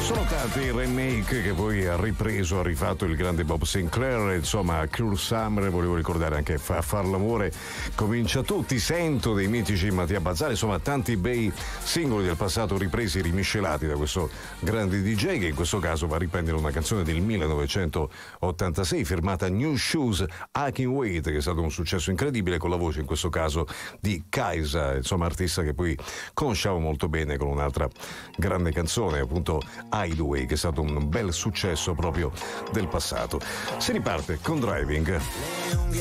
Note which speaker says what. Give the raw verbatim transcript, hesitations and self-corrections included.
Speaker 1: Sono tanti i remake che poi ha ripreso, ha rifatto il grande Bob Sinclair, insomma Cruel Summer, volevo ricordare anche Fa far l'amore comincia tutti, sento dei mitici Mattia Bazzale, insomma tanti bei singoli del passato ripresi e rimiscelati da questo grande D J che in questo caso va a riprendere una canzone del millenovecentottantasei firmata New Shoes, I Can Wait, che è stato un successo incredibile con la voce in questo caso di Kaisa, insomma artista che poi conosciamo molto bene con un'altra grande canzone, appunto Hideaway, che è stato un bel successo proprio del passato. Si riparte con Driving.
Speaker 2: Le unghie